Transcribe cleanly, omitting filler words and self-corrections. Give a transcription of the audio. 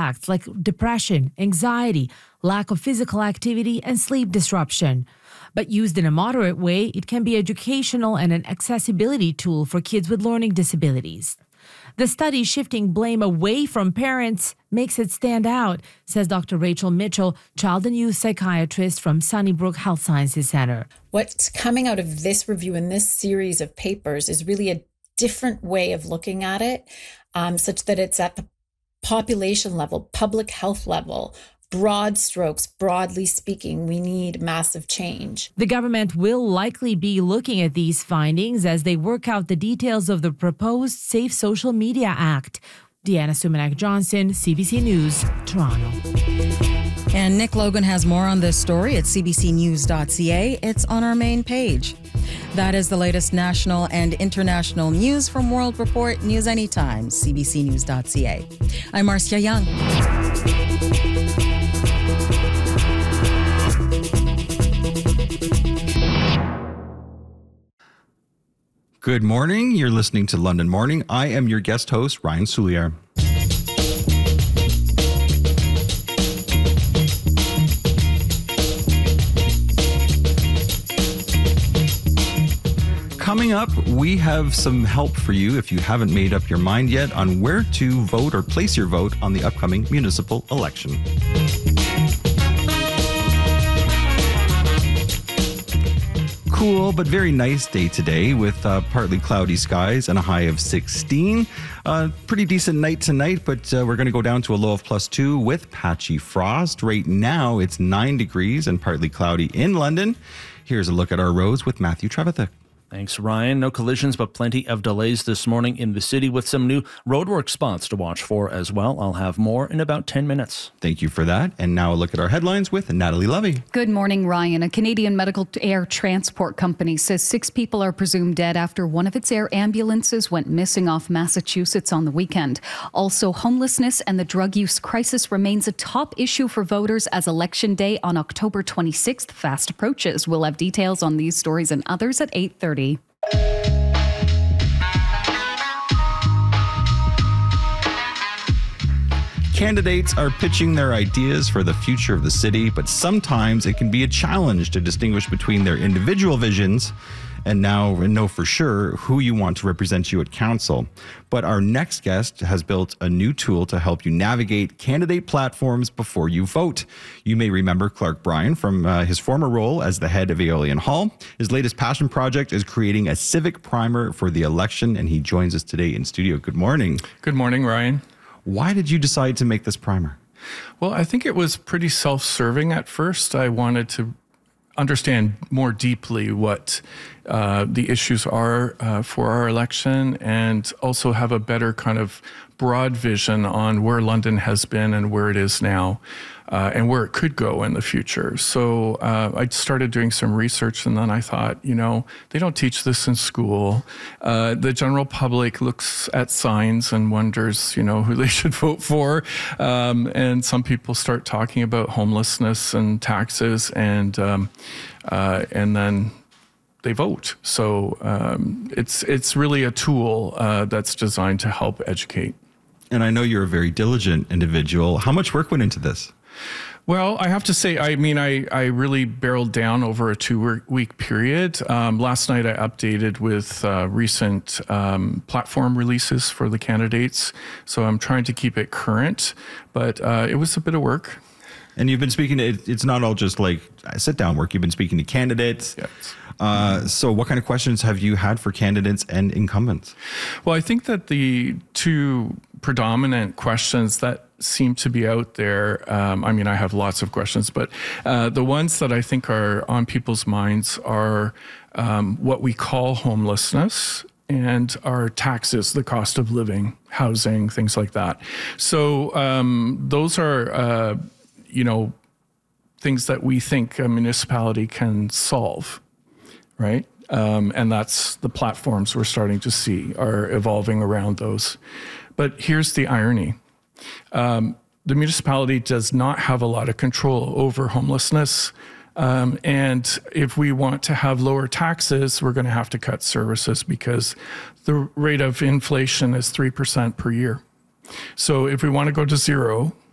impacts like depression, anxiety, lack of physical activity, and sleep disruption. But used in a moderate way, it can be educational and an accessibility tool for kids with learning disabilities. The study shifting blame away from parents makes it stand out, says Dr. Rachel Mitchell, child and youth psychiatrist from Sunnybrook Health Sciences Center. What's coming out of this review and this series of papers is really a different way of looking at it, such that it's at the population level, public health level. Broad strokes, broadly speaking, we need massive change. The government will likely be looking at these findings as they work out the details of the proposed Safe Social Media Act. Deanna Sumanak-Johnson, CBC News, Toronto. And Nick Logan has more on this story at cbcnews.ca. It's on our main page. That is the latest national and international news from World Report. News anytime, cbcnews.ca. I'm Marcia Young. Good morning. You're listening to London Morning. I am your guest host, Ryan Soulier. Coming up, we have some help for you if you haven't made up your mind yet on where to vote or place your vote on the upcoming municipal election. Cool but very nice day today with partly cloudy skies and a high of 16. Pretty decent night tonight, but we're going to go down to a low of +2 with patchy frost. Right now it's 9 degrees and partly cloudy in London. Here's a look at our roads with Matthew Trevithick. Thanks, Ryan. No collisions, but plenty of delays this morning in the city with some new roadwork spots to watch for as well. I'll have more in about 10 minutes. Thank you for that. And now a look at our headlines with Natalie Levy. Good morning, Ryan. A Canadian medical air transport company says 6 people are presumed dead after one of its air ambulances went missing off Massachusetts on the weekend. Also, homelessness and the drug use crisis remains a top issue for voters as Election Day on October 26th fast approaches. We'll have details on these stories and others at 8:30. Candidates are pitching their ideas for the future of the city, but sometimes it can be a challenge to distinguish between their individual visions and now know for sure who you want to represent you at council. But our next guest has built a new tool to help you navigate candidate platforms before you vote. You may remember Clark Bryan from his former role as the head of Aeolian Hall. His latest passion project is creating a civic primer for the election, and he joins us today in studio. Good morning. Good morning, Ryan. Why did you decide to make this primer? Well, I think it was pretty self-serving at first. I wanted to understand more deeply what the issues are for our election, and also have a better kind of broad vision on where London has been and where it is now, and where it could go in the future. So I started doing some research, and then I thought, they don't teach this in school. The general public looks at signs and wonders, who they should vote for. And some people start talking about homelessness and taxes, and then they vote. So it's really a tool that's designed to help educate. And I know you're a very diligent individual. How much work went into this? Well, I have to say, I really barreled down over a 2-week period. Last night I updated with recent platform releases for the candidates. So I'm trying to keep it current, but it was a bit of work. And you've been speaking to, it's not all just like sit down work. You've been speaking to candidates. Yes. So what kind of questions have you had for candidates and incumbents? Well, I think that the two predominant questions that seem to be out there, I have lots of questions, but the ones that I think are on people's minds are what we call homelessness and our taxes, the cost of living, housing, things like that. So those are, things that we think a municipality can solve, right? And that's the platforms we're starting to see are evolving around those. But here's the irony. The municipality does not have a lot of control over homelessness. And if we want to have lower taxes, we're going to have to cut services because the rate of inflation is 3% per year. So if we want to go to zero,